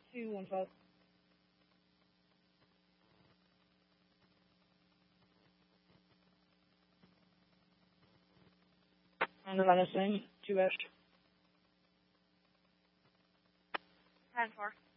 215. And the line is same, 2 Ash. 10-4.